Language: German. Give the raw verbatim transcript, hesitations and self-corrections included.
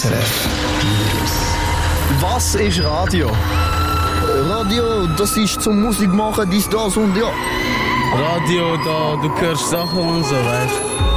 Was ist Radio? Radio, das ist zum Musik machen, dies, das und ja. Radio, da, du hörst Sachen und so, weißt du?